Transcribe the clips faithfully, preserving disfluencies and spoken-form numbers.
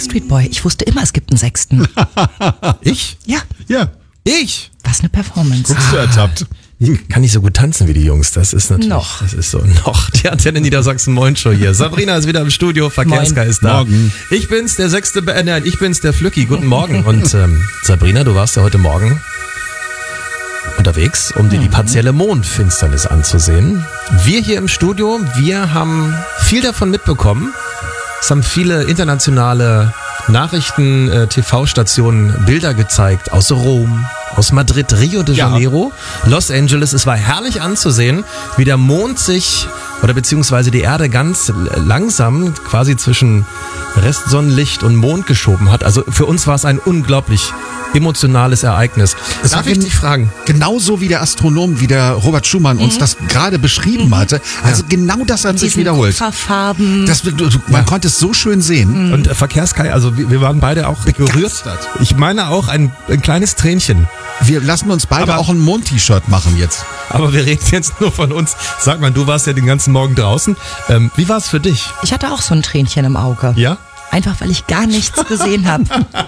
Backstreet Boy. Ich wusste immer, es gibt einen sechsten. Ich? Ja. Ja. Ich? Was eine Performance. Guckst du ertappt. Ich kann nicht so gut tanzen wie die Jungs, das ist natürlich, Noch. das ist so, noch. Die Antenne Niedersachsen Moin Show hier. Sabrina ist wieder im Studio, Verkehrska ist da. Morgen. Ich bin's, der sechste, äh, nein, ich bin's, der Flücki, guten Morgen. Und ähm, Sabrina, du warst ja heute Morgen unterwegs, um dir die partielle Mondfinsternis anzusehen. Wir hier im Studio, wir haben viel davon mitbekommen. Es haben viele internationale Nachrichten, äh, T V-Stationen Bilder gezeigt aus Rom, aus Madrid, Rio de Janeiro, ja. Los Angeles. Es war herrlich anzusehen, wie der Mond sich oder beziehungsweise die Erde ganz langsam quasi zwischen Restsonnenlicht und Mond geschoben hat. Also für uns war es ein unglaublich emotionales Ereignis. Das Darf war ich dich fragen? Genauso wie der Astronom, wie der Robert Schumann uns mhm. das gerade beschrieben mhm. hatte. Also ja. genau das hat sich wiederholt. Kupferfarben. Das, du, du, man ja. konnte es so schön sehen. Mhm. Und äh, Verkehrskai, also wir, wir waren beide auch gerührt. Ich meine auch ein, ein kleines Tränchen. Wir lassen uns beide aber auch ein Mond-T-Shirt machen jetzt. Aber wir reden jetzt nur von uns. Sag mal, du warst ja den ganzen Morgen draußen. Ähm, wie war es für dich? Ich hatte auch so ein Tränchen im Auge. Ja? Einfach, weil ich gar nichts gesehen habe.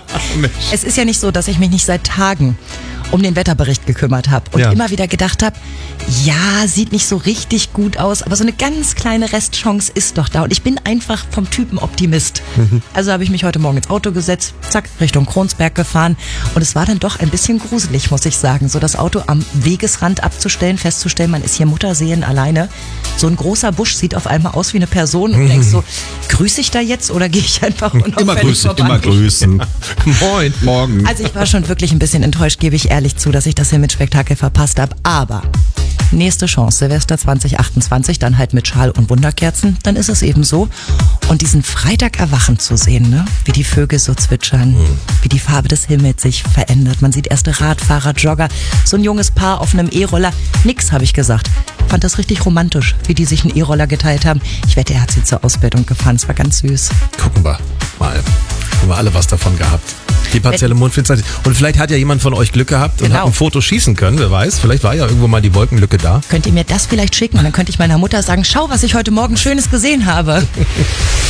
Es ist ja nicht so, dass ich mich nicht seit Tagen um den Wetterbericht gekümmert habe und ja. immer wieder gedacht habe, ja, sieht nicht so richtig gut aus, aber so eine ganz kleine Restchance ist doch da. Und ich bin einfach vom Typen Optimist. Mhm. Also habe ich mich heute Morgen ins Auto gesetzt, zack, Richtung Kronsberg gefahren und es war dann doch ein bisschen gruselig, muss ich sagen, so das Auto am Wegesrand abzustellen, festzustellen, man ist hier Mutterseen alleine. So ein großer Busch sieht auf einmal aus wie eine Person und mhm. denkst so, grüße ich da jetzt oder gehe ich einfach unauffällig immer grüßen, vorbei? Immer grüßen. Ja. Moin. Morgen. Also ich war schon wirklich ein bisschen enttäuscht, gebe ich ehrlich zu, dass ich das Himmelspektakel verpasst habe. Aber nächste Chance, Silvester zwanzig achtundzwanzig, dann halt mit Schal und Wunderkerzen, dann ist es eben so. Und diesen Freitag erwachen zu sehen, ne? Wie die Vögel so zwitschern, mhm. wie die Farbe des Himmels sich verändert. Man sieht erste Radfahrer, Jogger, so ein junges Paar auf einem E-Roller. Nix, habe ich gesagt. Fand das richtig romantisch, wie die sich einen E-Roller geteilt haben. Ich wette, er hat sie zur Ausbildung gefahren. Es war ganz süß. Gucken wir mal. Haben wir alle was davon gehabt. Die partielle Mondfinsternis. Und vielleicht hat ja jemand von euch Glück gehabt und genau. hat ein Foto schießen können, wer weiß. Vielleicht war ja irgendwo mal die Wolkenlücke da. Könnt ihr mir das vielleicht schicken? Und dann könnte ich meiner Mutter sagen, schau, was ich heute Morgen Schönes gesehen habe.